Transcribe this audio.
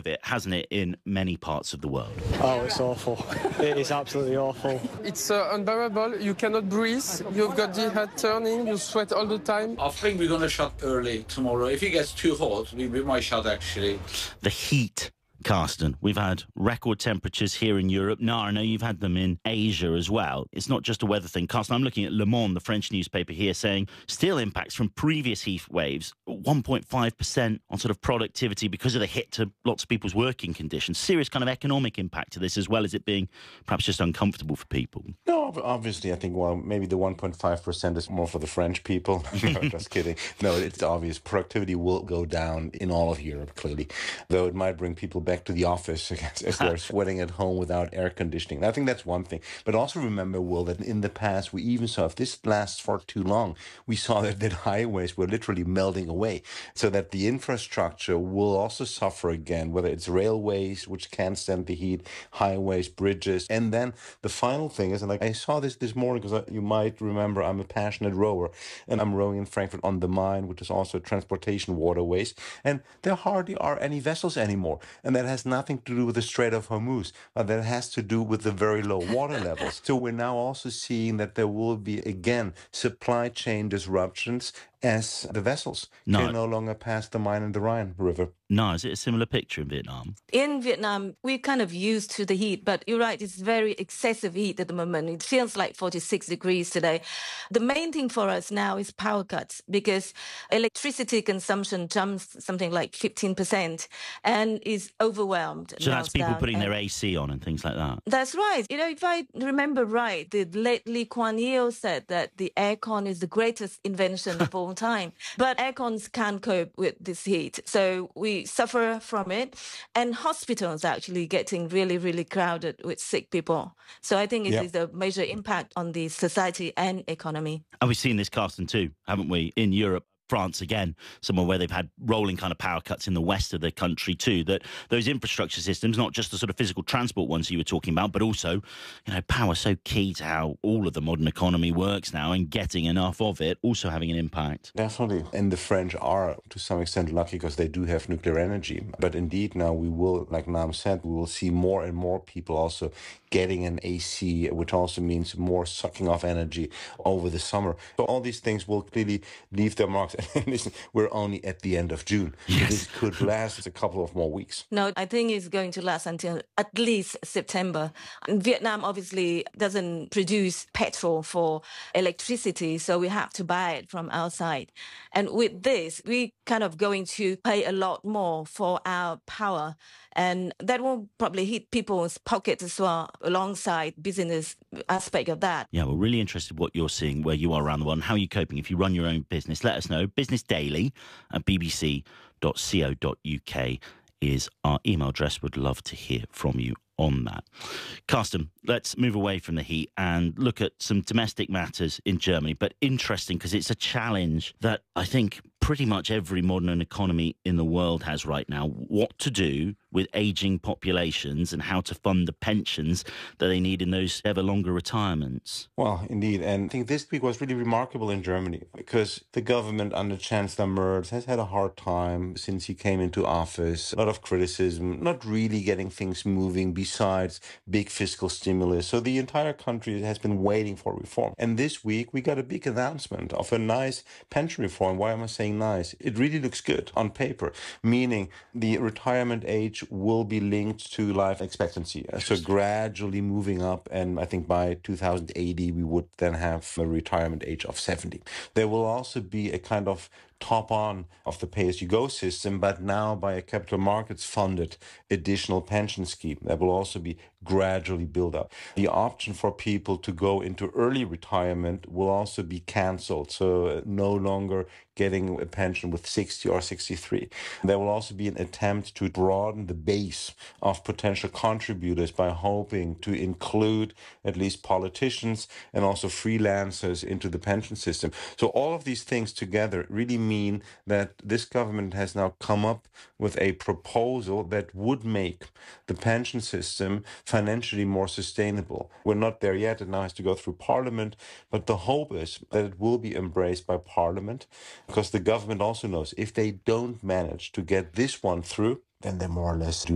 of it, hasn't it, in many parts of the world? Oh, it's awful. It is absolutely awful. It's unbearable. You cannot breathe. You've got the head turning. You sweat all the time. I think we're going to shut early tomorrow. If it gets too hot, we might shut, actually. The heat, Carsten. We've had record temperatures here in Europe. No, I know you've had them in Asia as well. It's not just a weather thing. Carsten, I'm looking at Le Monde, the French newspaper here, saying still impacts from previous heat waves, 1.5% on sort of productivity because of the hit to lots of people's working conditions. Serious kind of economic impact to this, as well as it being perhaps just uncomfortable for people. No, obviously, I think, well, maybe the 1.5% is more for the French people. No, just kidding. No, it's obvious. Productivity will go down in all of Europe, clearly, though it might bring people back to the office as they're sweating at home without air conditioning. I think that's one thing. But also remember, Will, that in the past, we even saw, if this lasts for too long, we saw that highways were literally melting away, so that the infrastructure will also suffer again, whether it's railways, which can't stand the heat, highways, bridges. And then the final thing is, and like I saw this morning, because you might remember I'm a passionate rower, and I'm rowing in Frankfurt on the Main, which is also transportation waterways, and there hardly are any vessels anymore. And that has nothing to do with the Strait of Hormuz, but that has to do with the very low water levels. So we're now also seeing that there will be, again, supply chain disruptions as the vessels can no longer pass the Main and the Rhine River. No, is it a similar picture in Vietnam? In Vietnam, we're kind of used to the heat, but you're right, it's very excessive heat at the moment. It feels like 46 degrees today. The main thing for us now is power cuts, because electricity consumption jumps something like 15% and is overwhelmed. So that's people putting their AC on and things like that? That's right. You know, if I remember right, the late Lee Kuan Yew said that the aircon is the greatest invention of all time. But aircons can't cope with this heat. So we suffer from it. And hospitals actually getting really, really crowded with sick people. So I think it is a major impact on the society and economy. And we've seen this, Carsten, too, haven't we, in Europe? France, again, somewhere where they've had rolling kind of power cuts in the west of the country too, that those infrastructure systems, not just the sort of physical transport ones you were talking about, but also, you know, power so key to how all of the modern economy works now, and getting enough of it also having an impact. Definitely. And the French are, to some extent, lucky because they do have nuclear energy. But indeed, now we will, like Nam said, we will see more and more people also getting an AC, which also means more sucking off energy over the summer. So all these things will clearly leave their marks. And listen, we're only at the end of June. Yes. This could last a couple of more weeks. No, I think it's going to last until at least September. And Vietnam obviously doesn't produce petrol for electricity, so we have to buy it from outside. And with this, we kind of going to pay a lot more for our power. And that will probably hit people's pockets as well, alongside business aspect of that. Yeah, we're really interested what you're seeing where you are around the world and how you're coping. If you run your own business, let us know. businessdaily@bbc.co.uk is our email address. Would love to hear from you on that. Carsten, let's move away from the heat and look at some domestic matters in Germany, but interesting because it's a challenge that I think pretty much every modern economy in the world has right now. What to do with ageing populations and how to fund the pensions that they need in those ever longer retirements. Well, indeed. And I think this week was really remarkable in Germany because the government under Chancellor Merz has had a hard time since he came into office. A lot of criticism, not really getting things moving besides big fiscal stimulus. So the entire country has been waiting for reform. And this week we got a big announcement of a nice pension reform. Why am I saying nice? It really looks good on paper, meaning the retirement age will be linked to life expectancy. So gradually moving up. And I think by 2080, we would then have a retirement age of 70. There will also be a kind of top on of the pay-as-you-go system, but now by a capital markets funded additional pension scheme that will also be gradually built up. The option for people to go into early retirement will also be cancelled, so no longer getting a pension with 60 or 63. There will also be an attempt to broaden the base of potential contributors by hoping to include at least politicians and also freelancers into the pension system. So all of these things together really mean that this government has now come up with a proposal that would make the pension system financially more sustainable. We're not there yet. It now has to go through Parliament, but the hope is that it will be embraced by Parliament, because the government also knows if they don't manage to get this one through, then they more or less do